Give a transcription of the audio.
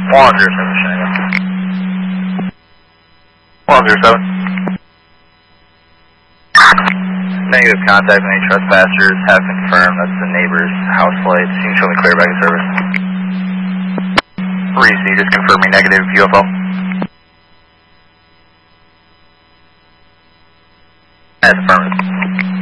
107 Shenango. 107. Negative contact with any trespassers have confirmed that's the neighbor's house lights. You can show me clear back of service. Reese, you just confirming negative UFO. That's affirmative.